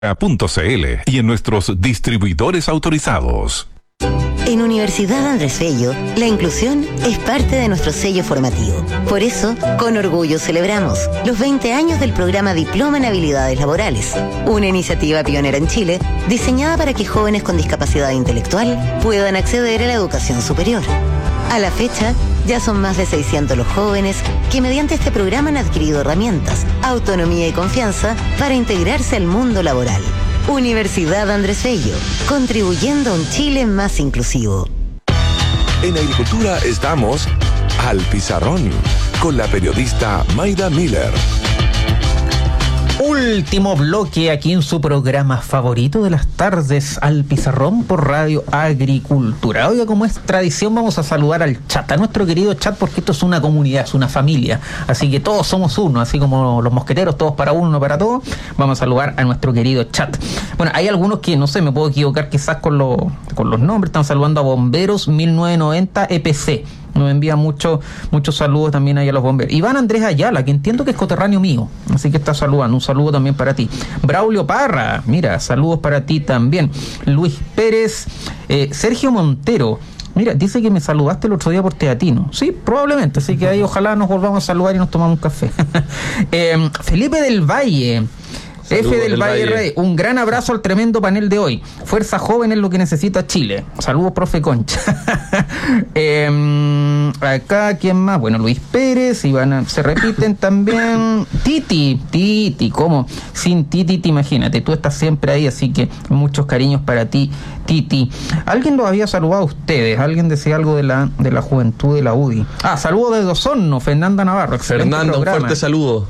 y en nuestros distribuidores autorizados. En Universidad Andrés Bello, la inclusión es parte de nuestro sello formativo. Por eso, con orgullo celebramos los 20 años del programa Diploma en Habilidades Laborales, una iniciativa pionera en Chile diseñada para que jóvenes con discapacidad intelectual puedan acceder a la educación superior. A la fecha, ya son más de 600 los jóvenes que mediante este programa han adquirido herramientas, autonomía y confianza para integrarse al mundo laboral. Universidad Andrés Bello, contribuyendo a un Chile más inclusivo. En Agricultura estamos al pizarrón con la periodista Mayda Miller. Último bloque aquí en su programa favorito de las tardes, Al Pizarrón por Radio Agricultura. Oiga, como es tradición, vamos a saludar al chat, a nuestro querido chat, porque esto es una comunidad, es una familia, así que todos somos uno, así como los mosqueteros, todos para uno, para todos. Vamos a saludar a nuestro querido chat. Bueno, hay algunos que, no sé, me puedo equivocar quizás con los nombres. Están saludando a Bomberos 1990 EPC. Nos envía muchos saludos también ahí a los bomberos. Iván Andrés Ayala, que entiendo que es coterráneo mío, así que está saludando. Un saludo también para ti. Braulio Parra, mira, saludos para ti también. Luis Pérez, Sergio Montero. Mira, dice que me saludaste el otro día por Teatino. Sí, probablemente, así que ahí ojalá nos volvamos a saludar y nos tomamos un café. Felipe del Valle. F del Valle Rey, un gran abrazo al tremendo panel de hoy. Fuerza joven es lo que necesita Chile. Saludos, profe Concha. Acá, ¿quién más? Bueno, Luis Pérez, se repiten también. Titi, ¿cómo? Sin Titi, imagínate, tú estás siempre ahí, así que muchos cariños para ti, Titi. Alguien los había saludado a ustedes, alguien decía algo de la juventud de la UDI. Saludos desde Osorno, Fernanda Navarro. Fernanda, un fuerte saludo.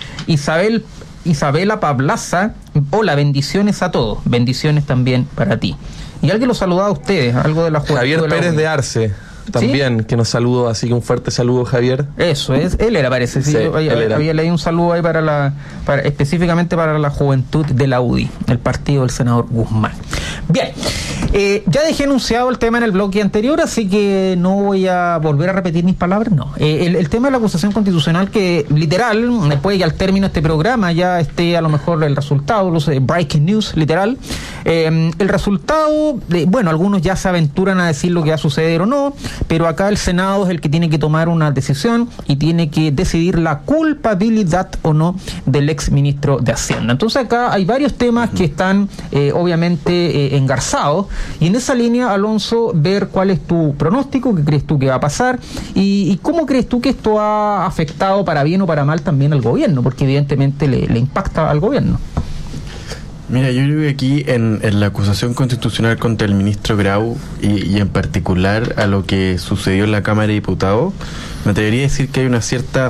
Isabela Pablaza, hola, bendiciones a todos, bendiciones también para ti. Y alguien los saludaba a ustedes, algo de la juventud. Javier de Pérez de Arce, también, ¿sí? Que nos saludó, así que un fuerte saludo, Javier. Eso es, él era, parece, sí, había leído un saludo ahí específicamente para la juventud de la UDI, el partido del senador Guzmán. Bien, ya dejé anunciado el tema en el bloque anterior, así que no voy a volver a repetir mis palabras, no. El tema de la acusación constitucional, que literal, después ya al término de este programa ya esté a lo mejor el resultado, los breaking news, literal. El resultado, bueno, algunos ya se aventuran a decir lo que va a suceder o no, pero acá el Senado es el que tiene que tomar una decisión y tiene que decidir la culpabilidad o no del ex ministro de Hacienda. Entonces acá hay varios temas que están obviamente engarzados, y en esa línea, Alonso, ver cuál es tu pronóstico, qué crees tú que va a pasar y cómo crees tú que esto ha afectado para bien o para mal también al gobierno, porque evidentemente le impacta al gobierno. Mira, yo creo que aquí en la acusación constitucional contra el ministro Grau y en particular a lo que sucedió en la Cámara de Diputados, me atrevería a decir que hay una cierta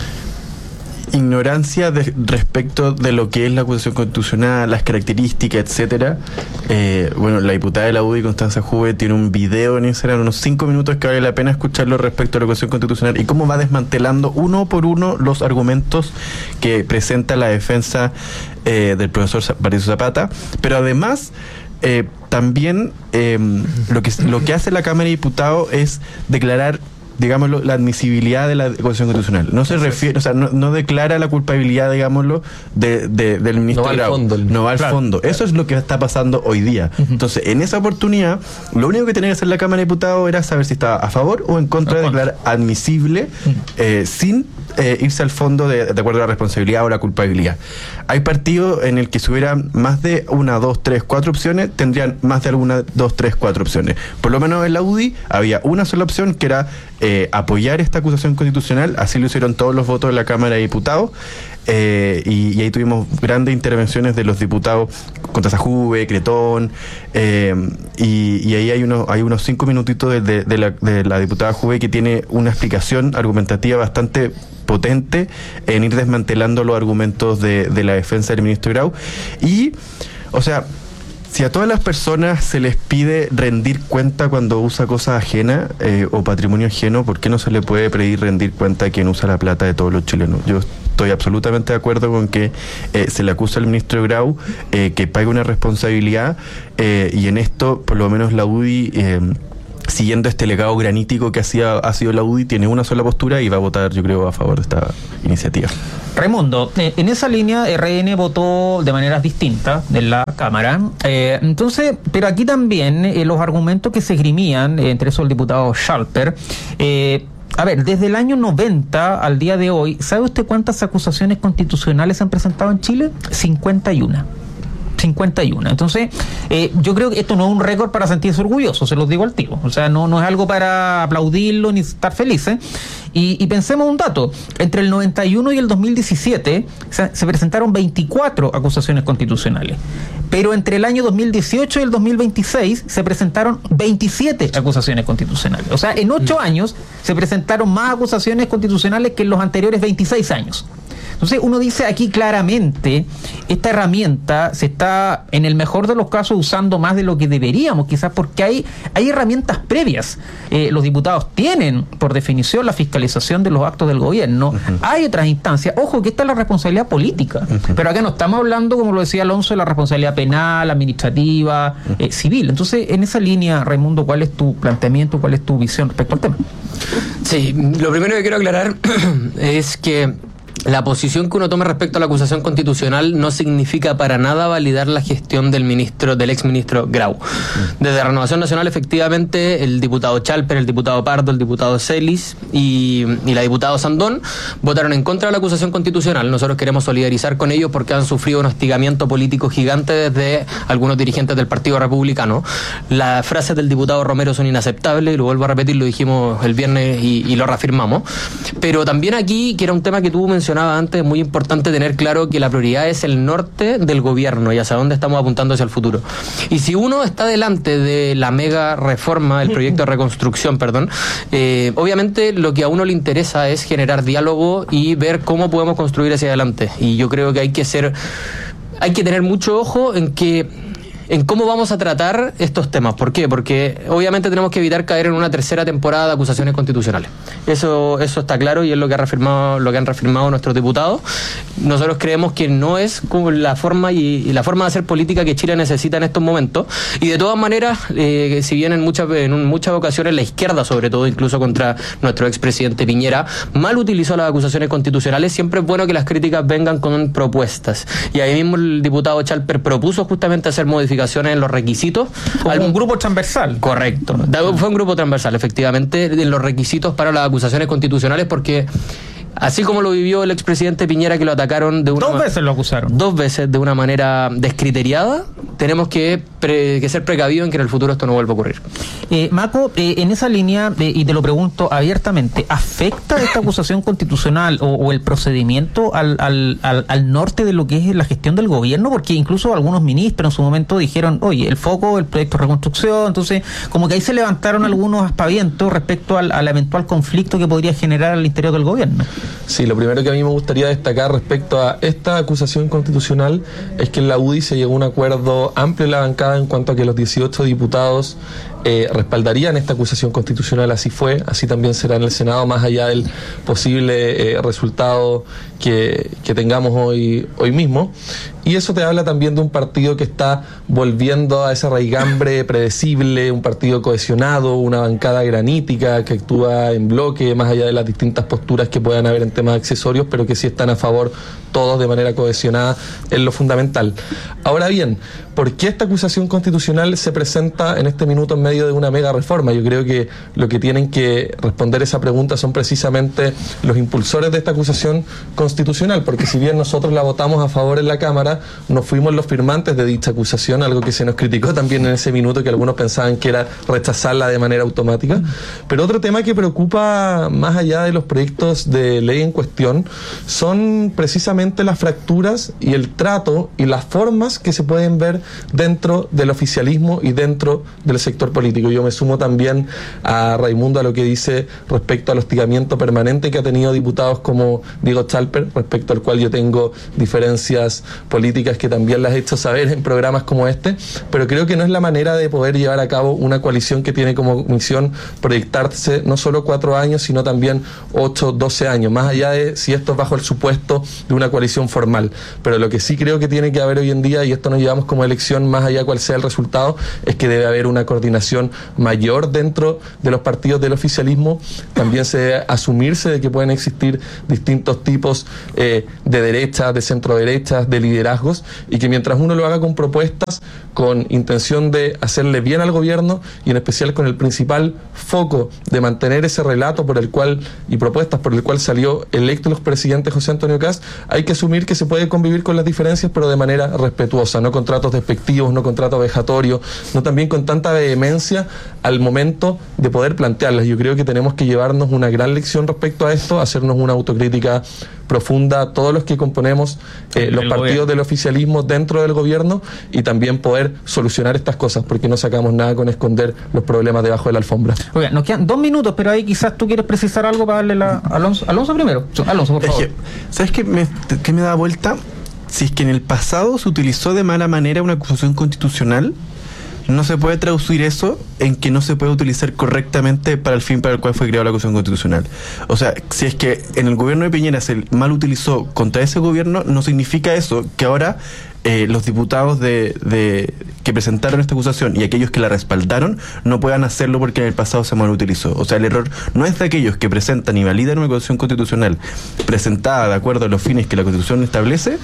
ignorancia respecto de lo que es la acusación constitucional, las características, etcétera. Bueno, la diputada de la UDI, Constanza Juve, tiene un video en Instagram, unos 5 minutos, que vale la pena escucharlo respecto a la acusación constitucional y cómo va desmantelando uno por uno los argumentos que presenta la defensa del profesor Patricio Zapata, pero además también lo que hace la Cámara de Diputados es declarar, digámoslo, la admisibilidad de la acusación constitucional. No se refiere, o sea, no declara la culpabilidad, digámoslo, del ministro Grau. No va al fondo. Eso es lo que está pasando hoy día. Entonces, en esa oportunidad, lo único que tenía que hacer la Cámara de Diputados era saber si estaba a favor o en contra de declarar admisible, sin irse al fondo de acuerdo a la responsabilidad o la culpabilidad. Hay partidos en el que si hubiera más de 1, 2, 3, 4 opciones, tendrían más de 1, 2, 3, 4 opciones. Por lo menos en la UDI había una sola opción, que era apoyar esta acusación constitucional. Así lo hicieron todos los votos de la Cámara de Diputados. Y ahí tuvimos grandes intervenciones de los diputados Constanza Juve, Cretón, y ahí hay unos 5 minutitos de la diputada Juve, que tiene una explicación argumentativa bastante potente en ir desmantelando los argumentos de la defensa del ministro Grau. Y, o sea, si a todas las personas se les pide rendir cuenta cuando usa cosas ajenas o patrimonio ajeno, ¿por qué no se le puede pedir rendir cuenta a quien usa la plata de todos los chilenos? Yo estoy absolutamente de acuerdo con que se le acusa al ministro Grau, que pague una responsabilidad, y en esto, por lo menos la UDI siguiendo este legado granítico que ha sido la UDI, tiene una sola postura y va a votar, yo creo, a favor de esta iniciativa. Raimundo, en esa línea RN votó de maneras distintas en la Cámara. Entonces, pero aquí también los argumentos que se esgrimían, entre esos el diputado Schalper, a ver, desde el año 90 al día de hoy, ¿sabe usted cuántas acusaciones constitucionales se han presentado en Chile? 51. Entonces, yo creo que esto no es un récord para sentirse orgulloso, se los digo al tiro. O sea, no es algo para aplaudirlo ni estar felices. Y pensemos un dato. Entre el 91 y el 2017 se presentaron 24 acusaciones constitucionales. Pero entre el año 2018 y el 2026 se presentaron 27 acusaciones constitucionales. O sea, en 8 años se presentaron más acusaciones constitucionales que en los anteriores 26 años. Entonces uno dice aquí claramente, esta herramienta se está, en el mejor de los casos, usando más de lo que deberíamos, quizás porque hay herramientas previas. Los diputados tienen, por definición, la fiscalización de los actos del gobierno. Hay otras instancias. Ojo, que esta es la responsabilidad política. Pero acá no estamos hablando, como lo decía Alonso, de la responsabilidad penal, administrativa, civil. Entonces, en esa línea, Raimundo, ¿cuál es tu planteamiento, cuál es tu visión respecto al tema? Sí, lo primero que quiero aclarar es que la posición que uno tome respecto a la acusación constitucional no significa para nada validar la gestión del exministro Grau. Desde Renovación Nacional, efectivamente, el diputado Schalper, el diputado Pardo, el diputado Celis y la diputada Sandón votaron en contra de la acusación constitucional. Nosotros queremos solidarizar con ellos porque han sufrido un hostigamiento político gigante desde algunos dirigentes del Partido Republicano. Las frases del diputado Romero son inaceptables, y lo vuelvo a repetir, lo dijimos el viernes y lo reafirmamos. Pero también aquí, que era un tema que tú mencionabas antes, es muy importante tener claro que la prioridad es el norte del gobierno y hacia dónde estamos apuntando hacia el futuro. Y si uno está delante de la mega reforma, el proyecto de reconstrucción, obviamente lo que a uno le interesa es generar diálogo y ver cómo podemos construir hacia adelante. Y yo creo que hay que tener mucho ojo en cómo vamos a tratar estos temas. ¿Por qué? Porque obviamente tenemos que evitar caer en una tercera temporada de acusaciones constitucionales. Eso está claro y es lo que han reafirmado nuestros diputados. Nosotros creemos que no es como la forma y la forma de hacer política que Chile necesita en estos momentos. Y de todas maneras, si bien en muchas ocasiones la izquierda, sobre todo incluso contra nuestro expresidente Piñera, mal utilizó las acusaciones constitucionales, siempre es bueno que las críticas vengan con propuestas. Y ahí mismo el diputado Schalper propuso justamente hacer modificaciones en los requisitos. Un grupo transversal. Correcto. Fue un grupo transversal, efectivamente, en los requisitos para las acusaciones constitucionales, porque así como lo vivió el expresidente Piñera, que lo atacaron dos veces lo acusaron. 2 veces de una manera descriteriada, tenemos que ser precavidos en que en el futuro esto no vuelva a ocurrir. Maco, en esa línea, y te lo pregunto abiertamente, ¿afecta esta acusación constitucional o el procedimiento al norte de lo que es la gestión del gobierno? Porque incluso algunos ministros en su momento dijeron, oye, el foco, el proyecto de reconstrucción, entonces como que ahí se levantaron algunos aspavientos respecto al eventual conflicto que podría generar al interior del gobierno. Sí, lo primero que a mí me gustaría destacar respecto a esta acusación constitucional es que en la UDI se llegó a un acuerdo amplio en la bancada en cuanto a que los 18 diputados respaldarían esta acusación constitucional. Así fue, así también será en el Senado, más allá del posible resultado que tengamos hoy mismo. Y eso te habla también de un partido que está volviendo a esa raigambre predecible, un partido cohesionado, una bancada granítica que actúa en bloque, más allá de las distintas posturas que puedan haber en temas accesorios, pero que sí están a favor todos de manera cohesionada en lo fundamental. Ahora bien, ¿por qué esta acusación constitucional se presenta en este minuto en medio de una mega reforma? Yo creo que lo que tienen que responder esa pregunta son precisamente los impulsores de esta acusación constitucional, porque si bien nosotros la votamos a favor en la Cámara, no fuimos los firmantes de dicha acusación, algo que se nos criticó también en ese minuto, que algunos pensaban que era rechazarla de manera automática. Pero otro tema que preocupa más allá de los proyectos de ley en cuestión son precisamente las fracturas y el trato y las formas que se pueden ver dentro del oficialismo y dentro del sector político. Yo me sumo también a Raimundo a lo que dice respecto al hostigamiento permanente que ha tenido diputados como Diego Schalper, respecto al cual yo tengo diferencias políticas que también las he hecho saber en programas como este, pero creo que no es la manera de poder llevar a cabo una coalición que tiene como misión proyectarse no solo 4 años, sino también 8, 12 años, más allá de si esto es bajo el supuesto de una coalición formal. Pero lo que sí creo que tiene que haber hoy en día, y esto nos llevamos como elección, más allá cuál sea el resultado, es que debe haber una coordinación articulación mayor dentro de los partidos del oficialismo, también se debe asumirse de que pueden existir distintos tipos de derechas, de centro derechas, de liderazgos, y que mientras uno lo haga con propuestas, con intención de hacerle bien al gobierno y en especial con el principal foco de mantener ese relato por el cual y propuestas por el cual salió electo el expresidente José Antonio Kast, hay que asumir que se puede convivir con las diferencias, pero de manera respetuosa, no con tratos despectivos, no con tratos vejatorios, no también con tanta vehemencia al momento de poder plantearlas. Yo creo que tenemos que llevarnos una gran lección respecto a esto, hacernos una autocrítica profunda, todos los que componemos los partidos del oficialismo dentro del gobierno, y también poder solucionar estas cosas, porque no sacamos nada con esconder los problemas debajo de la alfombra. Oiga, nos quedan 2 minutos, pero ahí quizás tú quieres precisar algo para darle a Alonso. Alonso primero. Alonso, por favor. ¿Sabes qué me da vuelta? Si es que en el pasado se utilizó de mala manera una acusación constitucional, no se puede traducir eso en que no se puede utilizar correctamente para el fin para el cual fue creada la acusación constitucional. O sea, si es que en el gobierno de Piñera se mal utilizó contra ese gobierno, no significa eso que ahora los diputados que presentaron esta acusación y aquellos que la respaldaron no puedan hacerlo porque en el pasado se mal utilizó. O sea, el error no es de aquellos que presentan y validan una acusación constitucional presentada de acuerdo a los fines que la Constitución establece.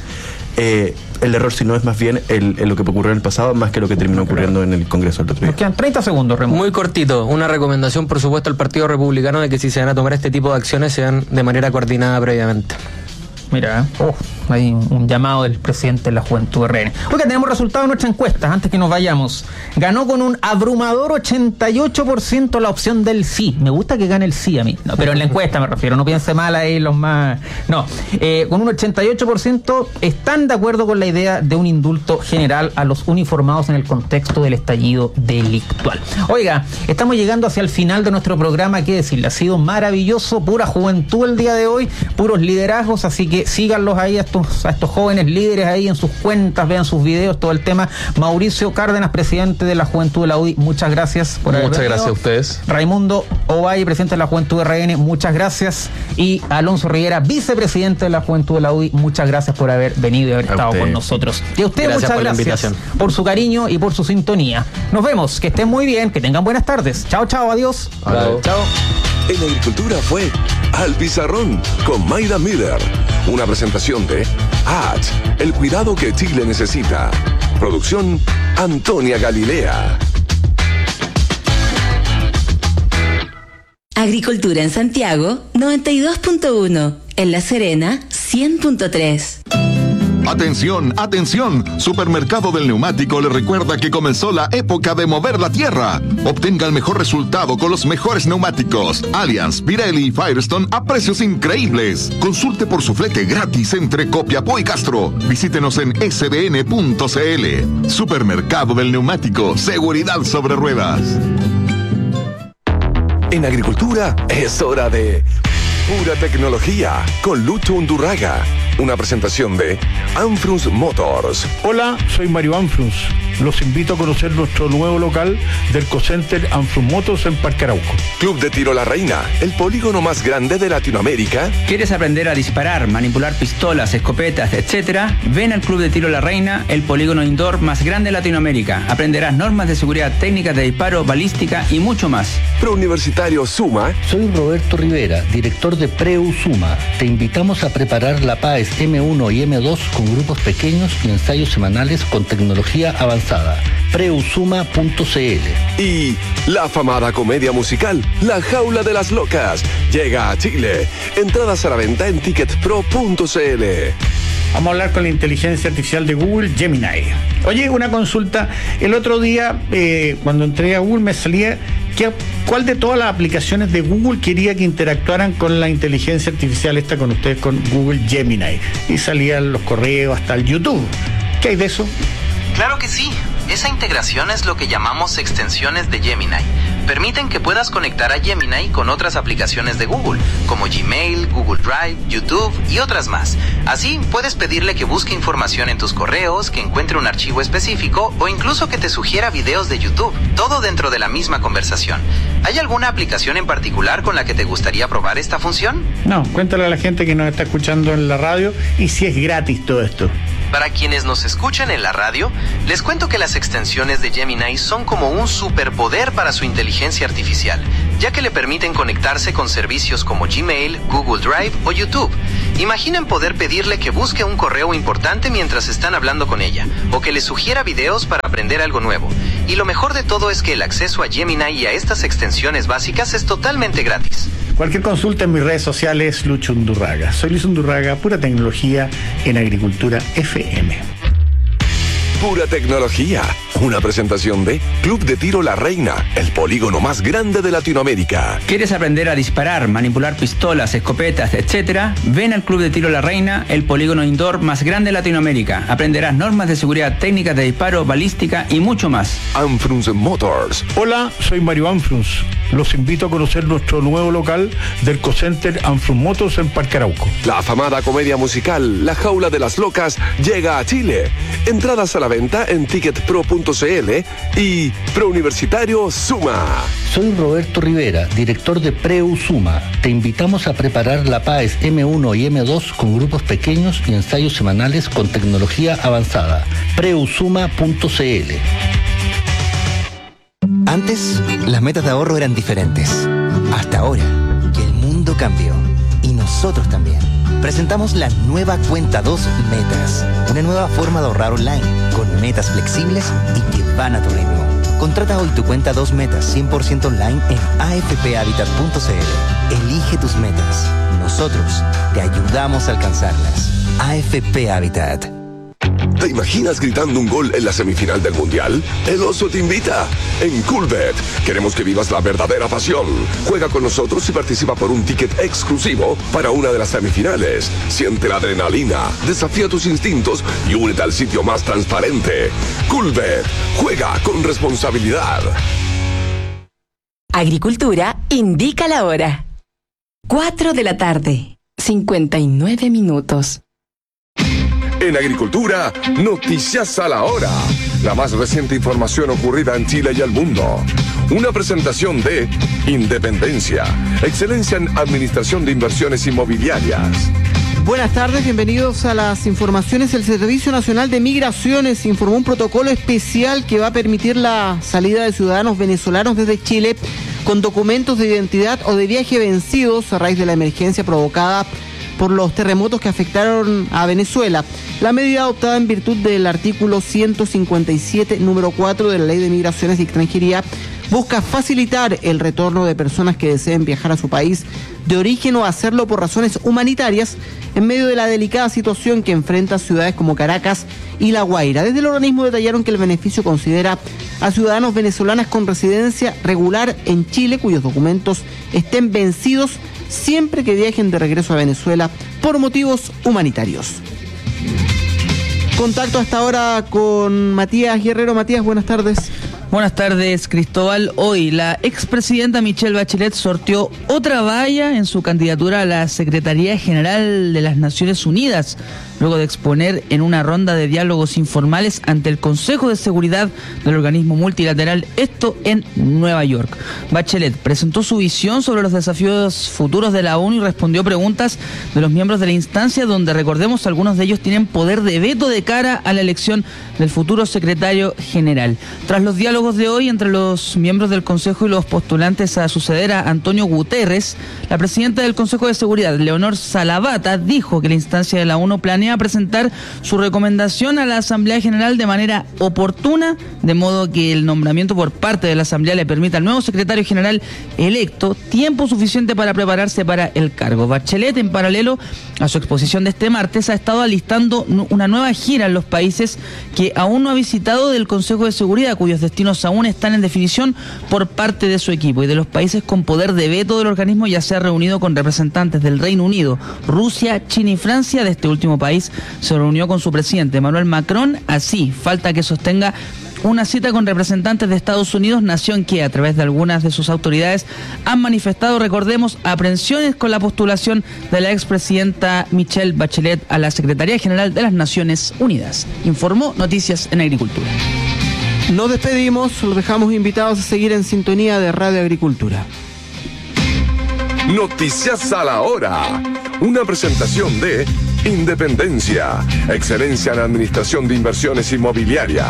El error, si no, es más bien lo que ocurrió en el pasado, más que lo que terminó ocurriendo en el Congreso el otro día. Nos quedan 30 segundos, Remo. Muy cortito, una recomendación, por supuesto, al Partido Republicano de que si se van a tomar este tipo de acciones sean de manera coordinada previamente. Mira, hay un llamado del presidente de la Juventud RN. Oiga, tenemos resultados de nuestra encuesta, antes que nos vayamos. Ganó con un abrumador 88% la opción del sí. Me gusta que gane el sí a mí. No, pero en la encuesta me refiero, no piense mal ahí los más... No, con un 88% están de acuerdo con la idea de un indulto general a los uniformados en el contexto del estallido delictual. Oiga, estamos llegando hacia el final de nuestro programa, qué decirle, ha sido maravilloso, pura juventud el día de hoy, puros liderazgos, así que síganlos ahí a estos jóvenes líderes ahí en sus cuentas, vean sus videos, todo el tema. Mauricio Cárdenas, presidente de la Juventud de la UDI, muchas gracias por haber venido. Muchas gracias a ustedes. Raimundo Ovalle, presidente de la Juventud de RN, muchas gracias. Y Alonso Rivera, vicepresidente de la Juventud de la UDI, muchas gracias por haber venido y haber estado con nosotros. Y a ustedes muchas gracias por su cariño y por su sintonía. Nos vemos, que estén muy bien, que tengan buenas tardes. Chao, chao, adiós. Chao. En Agricultura fue Al Pizarrón con Mayra Miller. Una presentación de Hatch, el cuidado que Chile necesita. Producción Antonia Galilea. Agricultura en Santiago 92.1, en La Serena 100.3. Atención, atención, Supermercado del Neumático le recuerda que comenzó la época de mover la tierra. Obtenga el mejor resultado con los mejores neumáticos Allianz, Pirelli y Firestone a precios increíbles. Consulte por su flete gratis entre Copiapó y Castro. Visítenos en sbn.cl. Supermercado del Neumático, seguridad sobre ruedas. En Agricultura es hora de Pura Tecnología con Lucho Undurraga. Una presentación de Anfrus Motors. Hola, soy Mario Anfrus. Los invito a conocer nuestro nuevo local del Cocenter Anfrus Motors en Parque Arauco. Club de Tiro La Reina, el polígono más grande de Latinoamérica. ¿Quieres aprender a disparar, manipular pistolas, escopetas, etcétera? Ven al Club de Tiro La Reina, el polígono indoor más grande de Latinoamérica. Aprenderás normas de seguridad, técnicas de disparo, balística y mucho más. Prouniversitario Suma. Soy Roberto Rivera, director de Preu Suma. Te invitamos a preparar la PAES M1 y M2 con grupos pequeños y ensayos semanales con tecnología avanzada. Preusuma.cl. Y la afamada comedia musical La Jaula de las Locas llega a Chile. Entradas a la venta en ticketpro.cl. Vamos a hablar con la inteligencia artificial de Google, Gemini. Oye, una consulta. El otro día, cuando entré a Google, me salía cuál de todas las aplicaciones de Google quería que interactuaran con la inteligencia artificial esta con ustedes, con Google Gemini. Y salían los correos, hasta el YouTube. ¿Qué hay de eso? Claro que sí. Esa integración es lo que llamamos extensiones de Gemini. Permiten que puedas conectar a Gemini con otras aplicaciones de Google, como Gmail, Google Drive, YouTube y otras más. Así, puedes pedirle que busque información en tus correos, que encuentre un archivo específico o incluso que te sugiera videos de YouTube, todo dentro de la misma conversación. ¿Hay alguna aplicación en particular con la que te gustaría probar esta función? No, cuéntale a la gente que nos está escuchando en la radio y si es gratis todo esto. Para quienes nos escuchan en la radio, les cuento que las extensiones de Gemini son como un superpoder para su inteligencia artificial, ya que le permiten conectarse con servicios como Gmail, Google Drive o YouTube. Imaginen poder pedirle que busque un correo importante mientras están hablando con ella, o que le sugiera videos para aprender algo nuevo. Y lo mejor de todo es que el acceso a Gemini y a estas extensiones básicas es totalmente gratis. Cualquier consulta en mis redes sociales, Lucho Undurraga. Soy Luis Undurraga, pura tecnología en Agricultura FM. Pura tecnología. Una presentación de Club de Tiro La Reina, el polígono más grande de Latinoamérica. ¿Quieres aprender a disparar, manipular pistolas, escopetas, etcétera? Ven al Club de Tiro La Reina, el polígono indoor más grande de Latinoamérica. Aprenderás normas de seguridad, técnicas de disparo, balística y mucho más. Anfrunz Motors. Hola, soy Mario Anfrunz. Los invito a conocer nuestro nuevo local del Co-Center Anfrunz Motors en Parque Arauco. La afamada comedia musical La Jaula de las Locas llega a Chile. Entradas a la venta en ticketpro.cl y Prouniversitario Suma. Soy Roberto Rivera, director de Preu Suma. Te invitamos a preparar la PAES M1 y M2 con grupos pequeños y ensayos semanales con tecnología avanzada. preusuma.cl. Antes, las metas de ahorro eran diferentes. Hasta ahora, que el mundo cambió. Y nosotros también. Presentamos la nueva Cuenta 2 Metas. Una nueva forma de ahorrar online, con metas flexibles y que van a tu ritmo. Contrata hoy tu Cuenta 2 Metas 100% online en afphabitat.cl. Elige tus metas. Nosotros te ayudamos a alcanzarlas. AFP Habitat. ¿Te imaginas gritando un gol en la semifinal del Mundial? El Oso te invita. En Coolbet queremos que vivas la verdadera pasión. Juega con nosotros y participa por un ticket exclusivo para una de las semifinales. Siente la adrenalina, desafía tus instintos y únete al sitio más transparente. Coolbet. Juega con responsabilidad. Agricultura indica la hora. 4 de la tarde, 59 minutos. En Agricultura, noticias a la hora. La más reciente información ocurrida en Chile y el mundo. Una presentación de Independencia, excelencia en administración de inversiones inmobiliarias. Buenas tardes, bienvenidos a las informaciones. El Servicio Nacional de Migraciones informó un protocolo especial que va a permitir la salida de ciudadanos venezolanos desde Chile con documentos de identidad o de viaje vencidos a raíz de la emergencia provocada por los terremotos que afectaron a Venezuela. La medida adoptada en virtud del artículo 157, número 4 de la Ley de Migraciones y Extranjería busca facilitar el retorno de personas que deseen viajar a su país de origen o hacerlo por razones humanitarias en medio de la delicada situación que enfrenta ciudades como Caracas y La Guaira. Desde el organismo detallaron que el beneficio considera a ciudadanos venezolanos con residencia regular en Chile cuyos documentos estén vencidos siempre que viajen de regreso a Venezuela por motivos humanitarios. Contacto hasta ahora con Matías Guerrero. Matías, buenas tardes. Buenas tardes, Cristóbal. Hoy la expresidenta Michelle Bachelet sorteó otra valla en su candidatura a la Secretaría General de las Naciones Unidas, luego de exponer en una ronda de diálogos informales ante el Consejo de Seguridad del organismo multilateral, esto en Nueva York. Bachelet presentó su visión sobre los desafíos futuros de la ONU y respondió preguntas de los miembros de la instancia, donde, recordemos, algunos de ellos tienen poder de veto de cara a la elección del futuro secretario general. Tras los diálogos de hoy entre los miembros del Consejo y los postulantes a suceder a Antonio Guterres, la presidenta del Consejo de Seguridad, Leonor Salavata, dijo que la instancia de la ONU planea presentar su recomendación a la Asamblea General de manera oportuna, de modo que el nombramiento por parte de la Asamblea le permita al nuevo secretario general electo tiempo suficiente para prepararse para el cargo. Bachelet, en paralelo a su exposición de este martes, ha estado alistando una nueva gira en los países que aún no ha visitado del Consejo de Seguridad, cuyos destinos aún están en definición por parte de su equipo, y de los países con poder de veto del organismo ya se ha reunido con representantes del Reino Unido, Rusia, China y Francia. De este último país se reunió con su presidente Emmanuel Macron. Así, falta que sostenga una cita con representantes de Estados Unidos, nación que a través de algunas de sus autoridades han manifestado, recordemos, aprensiones con la postulación de la expresidenta Michelle Bachelet a la Secretaría General de las Naciones Unidas. Informó Noticias en Agricultura. Nos despedimos, los dejamos invitados a seguir en sintonía de Radio Agricultura. Noticias a la hora. Una presentación de Independencia, excelencia en administración de inversiones inmobiliarias.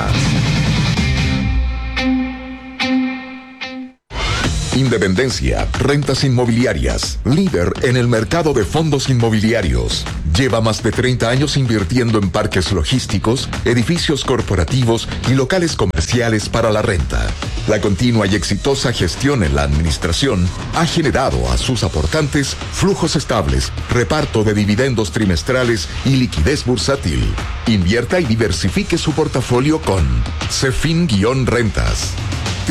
Independencia, rentas inmobiliarias, líder en el mercado de fondos inmobiliarios. Lleva más de 30 años invirtiendo en parques logísticos, edificios corporativos y locales comerciales para la renta. La continua y exitosa gestión en la administración ha generado a sus aportantes flujos estables, reparto de dividendos trimestrales y liquidez bursátil. Invierta y diversifique su portafolio con Cefin-Rentas.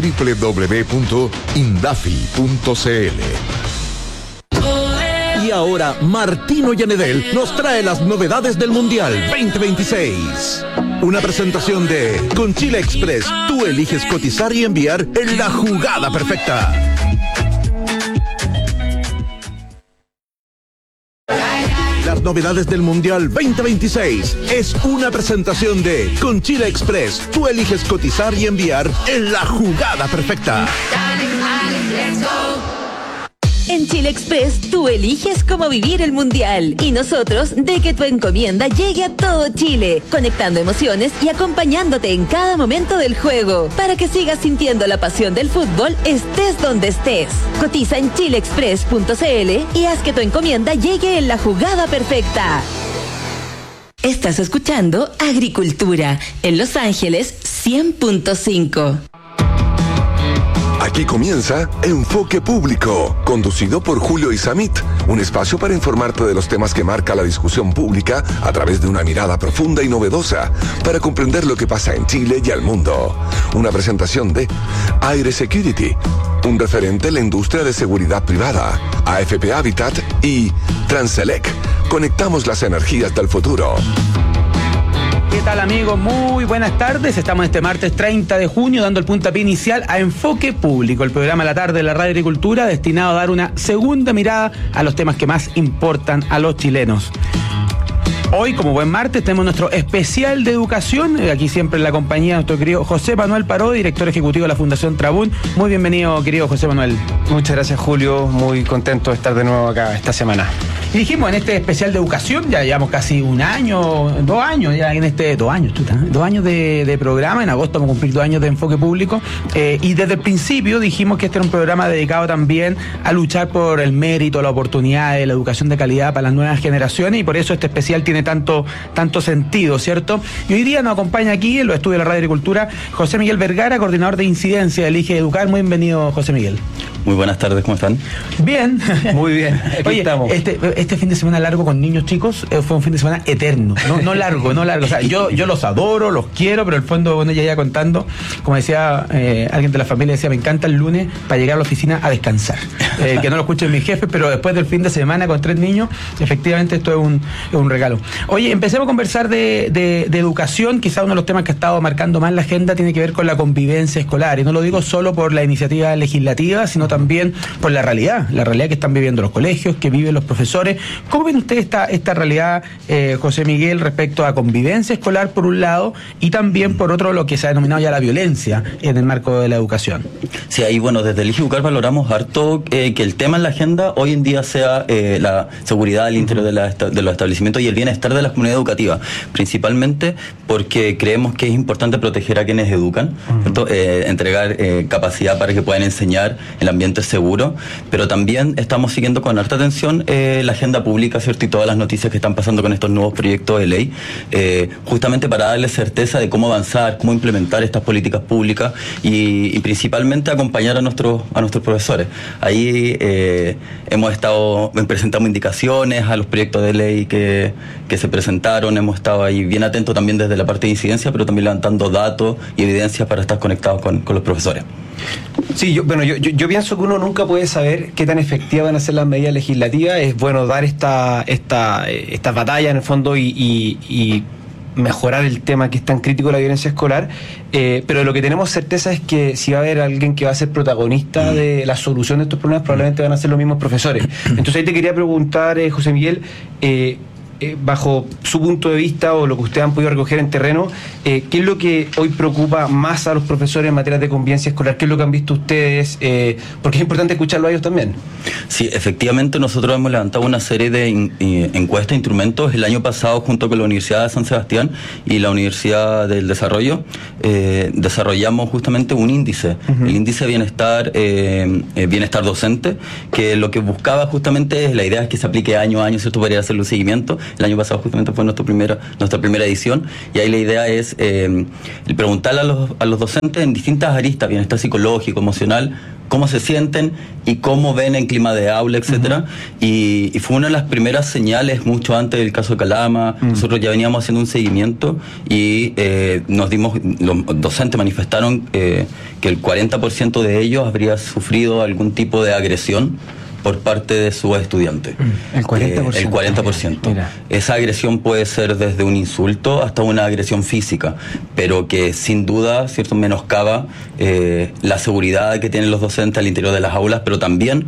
www.indafi.cl. Y ahora Martino Yanedel nos trae las novedades del Mundial 2026. Una presentación de Con Chile Express, tú eliges cotizar y enviar en la jugada perfecta. Las novedades del Mundial 2026 es una presentación de Con Chile Express, tú eliges cotizar y enviar en la jugada perfecta. En Chile Express, tú eliges cómo vivir el Mundial y nosotros de que tu encomienda llegue a todo Chile, conectando emociones y acompañándote en cada momento del juego, para que sigas sintiendo la pasión del fútbol estés donde estés. Cotiza en chileexpress.cl y haz que tu encomienda llegue en la jugada perfecta. Estás escuchando Agricultura en Los Ángeles 100.5. Aquí comienza Enfoque Público, conducido por Julio Isamit, un espacio para informarte de los temas que marca la discusión pública a través de una mirada profunda y novedosa para comprender lo que pasa en Chile y al mundo. Una presentación de Aire Security, un referente en la industria de seguridad privada, AFP Habitat y Transelec. Conectamos las energías del futuro. ¿Qué tal, amigos? Muy buenas tardes. Estamos este martes 30 de junio dando el puntapié inicial a Enfoque Público, el programa de la tarde de la Radio Agricultura destinado a dar una segunda mirada a los temas que más importan a los chilenos. Hoy, como buen martes, tenemos nuestro especial de educación. Aquí siempre en la compañía de nuestro querido José Manuel Paró, director ejecutivo de la Fundación Trabún. Muy bienvenido, querido José Manuel. Muchas gracias, Julio. Muy contento de estar de nuevo acá esta semana. Y dijimos en este especial de educación, ya llevamos casi 2 años ya en este, 2 años de programa. En agosto vamos a cumplir 2 años de Enfoque Público. Y desde el principio dijimos que este era un programa dedicado también a luchar por el mérito, la oportunidad de la educación de calidad para las nuevas generaciones, y por eso este especial tiene tanto sentido, ¿cierto? Y hoy día nos acompaña aquí en los estudios de la Radio Agricultura José Miguel Vergara, coordinador de incidencia del Elige Educar. Muy bienvenido, José Miguel. Muy buenas tardes, ¿cómo están? Bien. Muy bien, aquí Oye, estamos. Este fin de semana largo con niños chicos fue un fin de semana eterno, no largo. O sea, yo los adoro, los quiero, pero el fondo, bueno, ya contando, como decía alguien de la familia, decía, me encanta el lunes para llegar a la oficina a descansar. Que no lo escuchen mis jefes, pero después del fin de semana con 3 niños, efectivamente esto es un regalo. Oye, empecemos a conversar de educación. Quizá uno de los temas que ha estado marcando más la agenda tiene que ver con la convivencia escolar, y no lo digo solo por la iniciativa legislativa, sino también por la realidad que están viviendo los colegios, que viven los profesores. ¿Cómo ven ustedes esta realidad, José Miguel, respecto a convivencia escolar por un lado, y también por otro lo que se ha denominado ya la violencia en el marco de la educación? Sí, ahí bueno, desde el Elige Educar valoramos harto que el tema en la agenda hoy en día sea la seguridad al interior de los establecimientos y el bienestar de la comunidad educativa, principalmente porque creemos que es importante proteger a quienes educan, entregar capacidad para que puedan enseñar el ambiente seguro, pero también estamos siguiendo con harta atención la agenda pública, ¿cierto? Y todas las noticias que están pasando con estos nuevos proyectos de ley, justamente para darles certeza de cómo avanzar, cómo implementar estas políticas públicas y principalmente acompañar a nuestros profesores. Ahí presentamos indicaciones a los proyectos de ley que se presentaron, hemos estado ahí bien atentos también desde la parte de incidencia, pero también levantando datos y evidencias para estar conectados con los profesores. Sí, yo pienso que uno nunca puede saber qué tan efectivas van a ser las medidas legislativas. Es bueno dar esta batalla en el fondo y mejorar el tema que es tan crítico de la violencia escolar, pero lo que tenemos certeza es que si va a haber alguien que va a ser protagonista de la solución de estos problemas, probablemente van a ser los mismos profesores. Entonces ahí te quería preguntar, José Miguel, bajo su punto de vista o lo que ustedes han podido recoger en terreno, ¿qué es lo que hoy preocupa más a los profesores en materia de convivencia escolar? ¿Qué es lo que han visto ustedes? Porque es importante escucharlo a ellos también. Sí, efectivamente nosotros hemos levantado una serie de encuestas, instrumentos. El año pasado, junto con la Universidad de San Sebastián y la Universidad del Desarrollo, desarrollamos justamente un índice, el índice bienestar docente, que lo que buscaba justamente es, la idea es que se aplique año a año, ¿cierto? Para ir a hacerle un seguimiento. El año pasado justamente fue nuestra primera edición, y ahí la idea es preguntarle a los docentes en distintas aristas, bienestar psicológico, emocional, cómo se sienten y cómo ven el clima de aula, etcétera. Y fue una de las primeras señales, mucho antes del caso de Calama. Nosotros ya veníamos haciendo un seguimiento y los docentes manifestaron que el 40% de ellos habría sufrido algún tipo de agresión por parte de sus estudiantes. El 40%. El 40%. Mira. Esa agresión puede ser desde un insulto hasta una agresión física, pero que sin duda, ¿cierto?, menoscaba la seguridad que tienen los docentes al interior de las aulas, pero también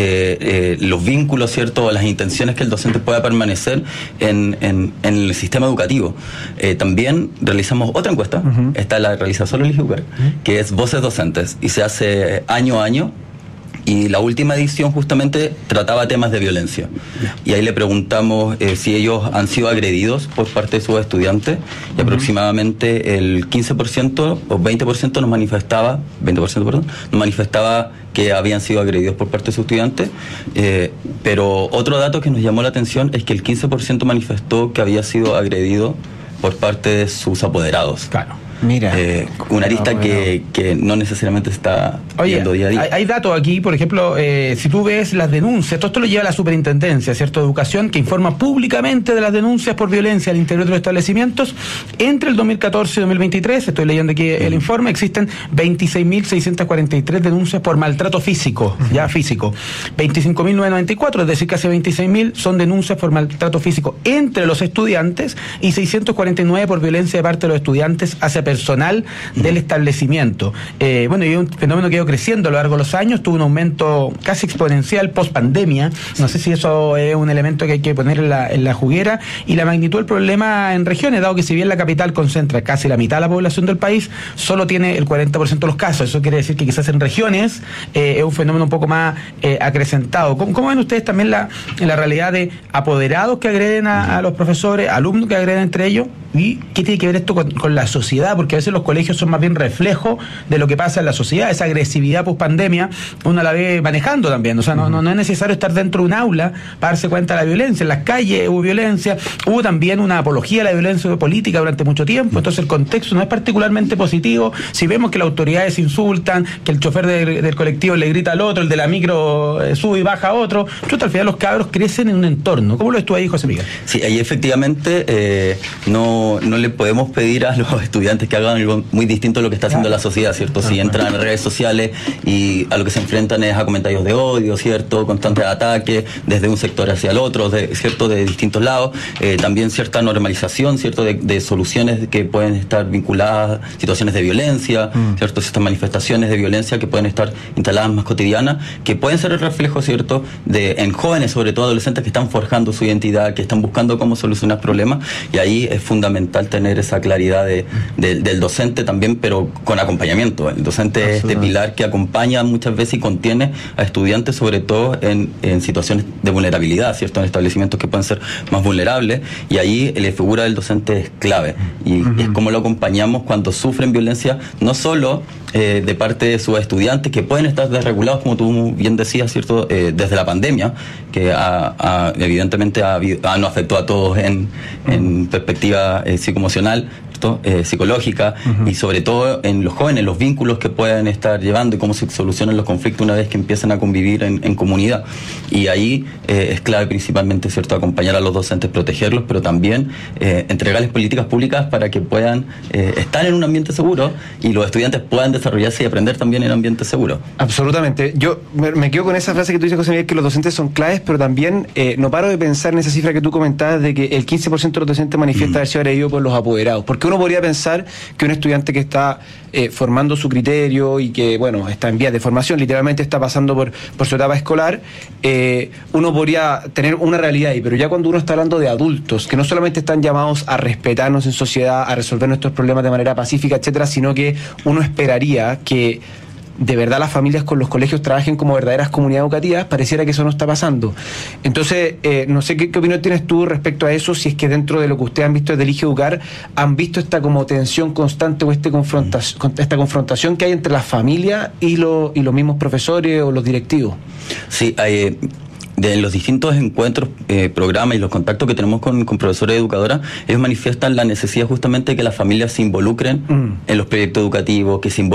los vínculos, ¿cierto?, las intenciones que el docente pueda permanecer en el sistema educativo. También realizamos otra encuesta, esta la realiza solo el IGUCAR, que es Voces Docentes, y se hace año a año. Y la última edición justamente trataba temas de violencia. Y ahí le preguntamos si ellos han sido agredidos por parte de sus estudiantes, y aproximadamente el 15% o 20% nos manifestaba, nos manifestaba que habían sido agredidos por parte de sus estudiantes. Pero otro dato que nos llamó la atención es que el 15% manifestó que había sido agredido por parte de sus apoderados. Claro. Mira, una arista que no necesariamente está viendo día a día. Hay datos aquí, por ejemplo, si tú ves las denuncias, todo esto lo lleva la superintendencia, ¿cierto?, de Educación, que informa públicamente de las denuncias por violencia al interior de los establecimientos. Entre el 2014 y 2023, estoy leyendo aquí el informe, existen 26.643 denuncias por maltrato físico, ya físico. 25.994, es decir, casi 26.000 son denuncias por maltrato físico entre los estudiantes, y 649 por violencia de parte de los estudiantes hacia personal del establecimiento. Y un fenómeno que ha ido creciendo a lo largo de los años, tuvo un aumento casi exponencial post pandemia. No sé si eso es un elemento que hay que poner en la juguera, y la magnitud del problema en regiones, dado que si bien la capital concentra casi la mitad de la población del país, solo tiene el 40% de los casos. Eso quiere decir que quizás en regiones es un fenómeno un poco más acrecentado. ¿Cómo ven ustedes también la realidad de apoderados que agreden a los profesores, alumnos que agreden entre ellos? ¿Y qué tiene que ver esto con la sociedad? Porque a veces los colegios son más bien reflejo de lo que pasa en la sociedad. Esa agresividad post pandemia uno la ve manejando también. O sea, no es necesario estar dentro de un aula para darse cuenta de la violencia. En las calles hubo violencia, hubo también una apología a la violencia política durante mucho tiempo. Entonces el contexto no es particularmente positivo. Si vemos que las autoridades insultan, que el chofer del colectivo le grita al otro, el de la micro sube y baja a otro, al final los cabros crecen en un entorno. ¿Cómo lo ves tú ahí, José Miguel? Sí, ahí efectivamente no le podemos pedir a los estudiantes que hagan algo muy distinto a lo que está haciendo la sociedad, ¿cierto? Si entran a redes sociales y a lo que se enfrentan es a comentarios de odio, ¿cierto?, constantes ataques desde un sector hacia el otro, ¿cierto?, de distintos lados. También cierta normalización, ¿cierto?, de soluciones que pueden estar vinculadas a situaciones de violencia, ¿cierto?, ciertas manifestaciones de violencia que pueden estar instaladas más cotidianas, que pueden ser el reflejo, ¿cierto?, en jóvenes, sobre todo adolescentes, que están forjando su identidad, que están buscando cómo solucionar problemas, y ahí es fundamental tener esa claridad del docente también, pero con acompañamiento. El docente es este pilar que acompaña muchas veces y contiene a estudiantes, sobre todo en situaciones de vulnerabilidad, ¿cierto?, en establecimientos que pueden ser más vulnerables, y ahí la figura del docente es clave, y es como lo acompañamos cuando sufren violencia, no solo de parte de sus estudiantes, que pueden estar desregulados, como tú bien decías, ¿cierto?, desde la pandemia, que evidentemente nos afectó a todos en perspectiva psicoemocional, psicológica, y sobre todo en los jóvenes, los vínculos que puedan estar llevando y cómo se solucionan los conflictos una vez que empiezan a convivir en comunidad. Y ahí es clave principalmente, ¿cierto?, acompañar a los docentes, protegerlos, pero también entregarles políticas públicas para que puedan estar en un ambiente seguro y los estudiantes puedan desarrollarse y aprender también en ambiente seguro. Absolutamente. Yo me quedo con esa frase que tú dices, José Miguel, que los docentes son claves, pero también no paro de pensar en esa cifra que tú comentabas de que el 15% de los docentes manifiesta haber sido agredido por los apoderados. Porque uno uno podría pensar que un estudiante que está formando su criterio y que, bueno, está en vías de formación, literalmente está pasando por su etapa escolar, uno podría tener una realidad ahí, pero ya cuando uno está hablando de adultos, que no solamente están llamados a respetarnos en sociedad, a resolver nuestros problemas de manera pacífica, etcétera, sino que uno esperaría que de verdad las familias con los colegios trabajen como verdaderas comunidades educativas, pareciera que eso no está pasando. Entonces, no sé qué opinión tienes tú respecto a eso, si es que dentro de lo que ustedes han visto desde Elige Educar, han visto esta como tensión constante o esta confrontación que hay entre las familias y los mismos profesores o los directivos. Sí, de los distintos encuentros, programas y los contactos que tenemos con profesores y educadoras, ellos manifiestan la necesidad justamente de que las familias se involucren en los proyectos educativos, que se involucren